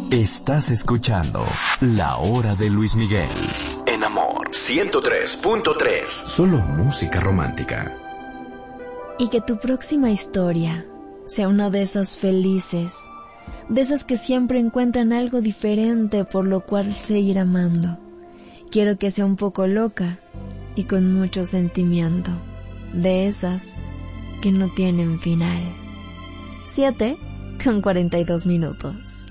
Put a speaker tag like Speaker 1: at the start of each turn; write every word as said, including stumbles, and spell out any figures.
Speaker 1: Estás escuchando La Hora de Luis Miguel en Amor ciento tres punto tres. Solo música romántica.
Speaker 2: Y que tu próxima historia sea una de esas felices, de esas que siempre encuentran algo diferente por lo cual seguir amando. Quiero que sea un poco loca y con mucho sentimiento, de esas que no tienen final. Siete con cuarenta y dos minutos.